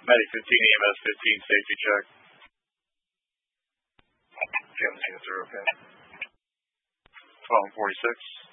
Medic 15, EMS 15, safety check. Jim's answer, okay. 1246.